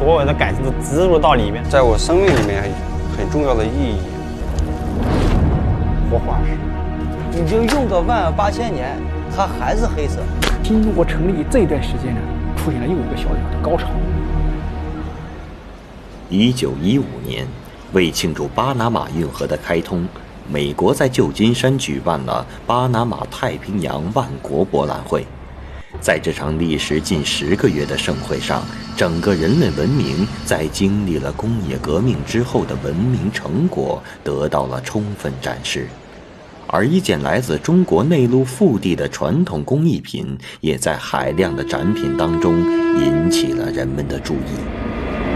所有的感情都植入到里面， 在我生命里面很重要的意义。 活化石， 已经用个18000年，它还是黑色。 新中国成立这段时间呢，出现了又一个小小的高潮。 1915年，为庆祝巴拿马运河的开通，美国在旧金山举办了巴拿马太平洋万国博览会。在这场历时近10个月的盛会上，整个人类文明在经历了工业革命之后的文明成果得到了充分展示，而一件来自中国内陆腹地的传统工艺品，也在海量的展品当中引起了人们的注意。